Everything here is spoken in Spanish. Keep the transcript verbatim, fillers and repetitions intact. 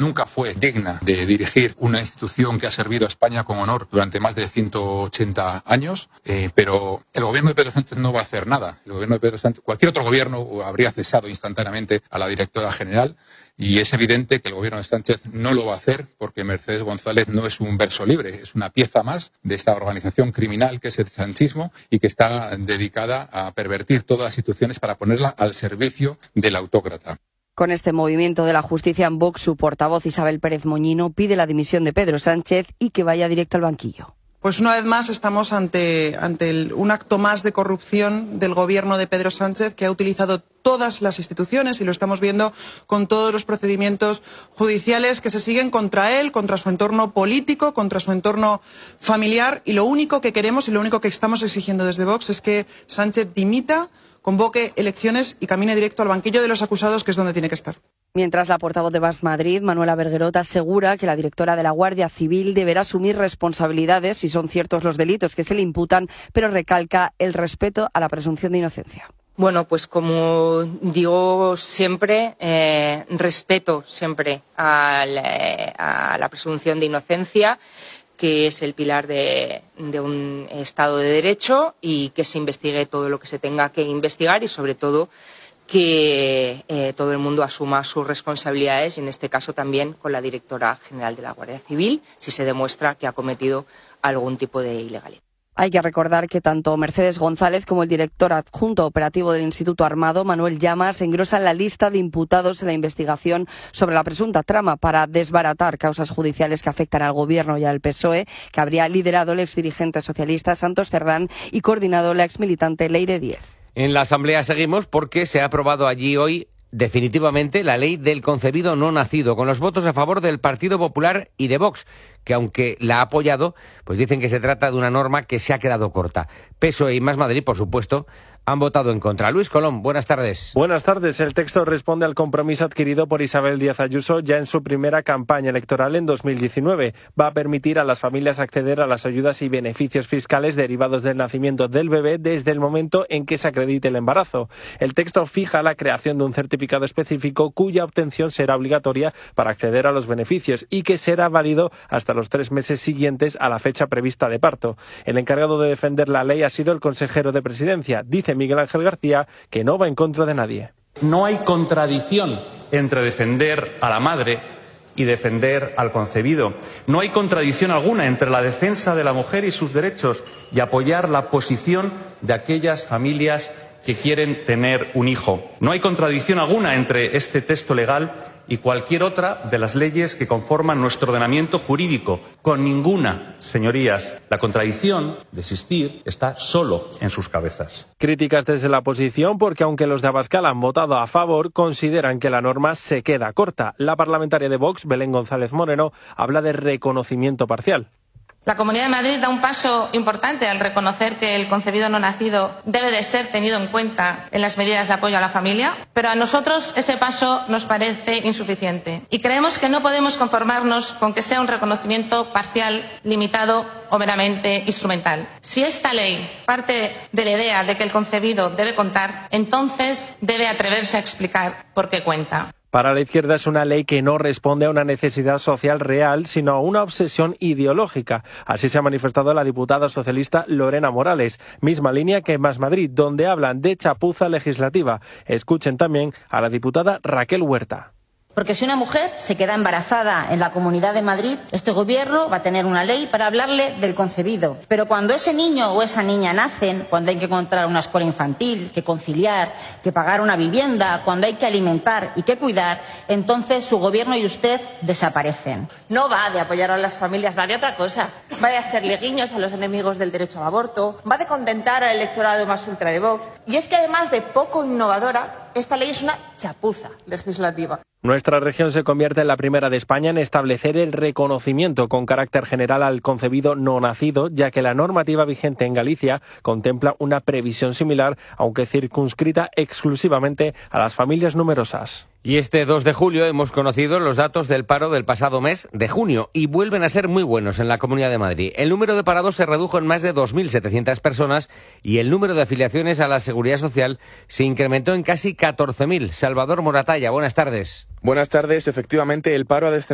nunca fue digna de dirigir una institución que ha servido a España con honor durante más de ciento ochenta años, eh, pero el gobierno de Pedro Sánchez no va a hacer nada. El gobierno de Pedro Sánchez, cualquier otro gobierno habría cesado instantáneamente a la directora general. Y es evidente que el gobierno de Sánchez no lo va a hacer porque Mercedes González no es un verso libre, es una pieza más de esta organización criminal que es el sanchismo y que está dedicada a pervertir todas las instituciones para ponerla al servicio del autócrata. Con este movimiento de la justicia en Vox, su portavoz Isabel Pérez Moñino pide la dimisión de Pedro Sánchez y que vaya directo al banquillo. Pues una vez más estamos ante, ante el, un acto más de corrupción del gobierno de Pedro Sánchez, que ha utilizado todas las instituciones, y lo estamos viendo con todos los procedimientos judiciales que se siguen contra él, contra su entorno político, contra su entorno familiar, y lo único que queremos y lo único que estamos exigiendo desde Vox es que Sánchez dimita, convoque elecciones y camine directo al banquillo de los acusados, que es donde tiene que estar. Mientras, la portavoz de Vox Madrid, Manuela Berguerot, asegura que la directora de la Guardia Civil deberá asumir responsabilidades si son ciertos los delitos que se le imputan, pero recalca el respeto a la presunción de inocencia. Bueno, pues como digo siempre, eh, respeto siempre a la, a la presunción de inocencia, que es el pilar de, de un Estado de Derecho, y que se investigue todo lo que se tenga que investigar y, sobre todo, que eh, todo el mundo asuma sus responsabilidades, y en este caso también con la directora general de la Guardia Civil, si se demuestra que ha cometido algún tipo de ilegalidad. Hay que recordar que tanto Mercedes González como el director adjunto operativo del Instituto Armado, Manuel Llamas, engrosan la lista de imputados en la investigación sobre la presunta trama para desbaratar causas judiciales que afectan al Gobierno y al P S O E, que habría liderado el exdirigente socialista Santos Cerdán y coordinado la exmilitante Leire Díez. En la Asamblea seguimos porque se ha aprobado allí hoy definitivamente la ley del concebido no nacido, con los votos a favor del Partido Popular y de Vox, que aunque la ha apoyado, pues dicen que se trata de una norma que se ha quedado corta. P S O E y Más Madrid, por supuesto, han votado en contra. Luis Colón, buenas tardes. Buenas tardes. El texto responde al compromiso adquirido por Isabel Díaz Ayuso ya en su primera campaña electoral en dos mil diecinueve. Va a permitir a las familias acceder a las ayudas y beneficios fiscales derivados del nacimiento del bebé desde el momento en que se acredite el embarazo. El texto fija la creación de un certificado específico cuya obtención será obligatoria para acceder a los beneficios y que será válido hasta los tres meses siguientes a la fecha prevista de parto. El encargado de defender la ley ha sido el consejero de Presidencia. Dice Miguel Ángel García que no va en contra de nadie. No hay contradicción entre defender a la madre y defender al concebido. No hay contradicción alguna entre la defensa de la mujer y sus derechos y apoyar la posición de aquellas familias que quieren tener un hijo. No hay contradicción alguna entre este texto legal y cualquier otra de las leyes que conforman nuestro ordenamiento jurídico. Con ninguna, señorías. La contradicción de existir está solo en sus cabezas. Críticas desde la oposición porque, aunque los de Abascal han votado a favor, consideran que la norma se queda corta. La parlamentaria de Vox, Belén González Moreno, habla de reconocimiento parcial. La Comunidad de Madrid da un paso importante al reconocer que el concebido no nacido debe de ser tenido en cuenta en las medidas de apoyo a la familia, pero a nosotros ese paso nos parece insuficiente y creemos que no podemos conformarnos con que sea un reconocimiento parcial, limitado o meramente instrumental. Si esta ley parte de la idea de que el concebido debe contar, entonces debe atreverse a explicar por qué cuenta. Para la izquierda es una ley que no responde a una necesidad social real, sino a una obsesión ideológica. Así se ha manifestado la diputada socialista Lorena Morales, misma línea que en Más Madrid, donde hablan de chapuza legislativa. Escuchen también a la diputada Raquel Huerta. Porque si una mujer se queda embarazada en la Comunidad de Madrid, este gobierno va a tener una ley para hablarle del concebido. Pero cuando ese niño o esa niña nacen, cuando hay que encontrar una escuela infantil, que conciliar, que pagar una vivienda, cuando hay que alimentar y que cuidar, entonces su gobierno y usted desaparecen. No va de apoyar a las familias, va de otra cosa. Va de hacerle guiños a los enemigos del derecho al aborto, va de contentar al electorado más ultra de Vox. Y es que además de poco innovadora, esta ley es una chapuza legislativa. Nuestra región se convierte en la primera de España en establecer el reconocimiento con carácter general al concebido no nacido, ya que la normativa vigente en Galicia contempla una previsión similar, aunque circunscrita exclusivamente a las familias numerosas. Y este dos de julio hemos conocido los datos del paro del pasado mes de junio y vuelven a ser muy buenos en la Comunidad de Madrid. El número de parados se redujo en más de dos mil setecientas personas y el número de afiliaciones a la Seguridad Social se incrementó en casi catorce mil. Salvador Moratalla, buenas tardes. Buenas tardes. Efectivamente, el paro ha descendido